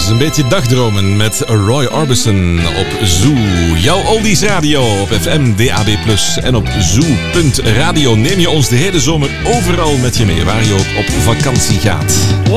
Een beetje dagdromen met Roy Orbison op Zoo. Jouw Oldies Radio op FM, DAB+, en op zoo.radio neem je ons de hele zomer overal met je mee, waar je ook op vakantie gaat.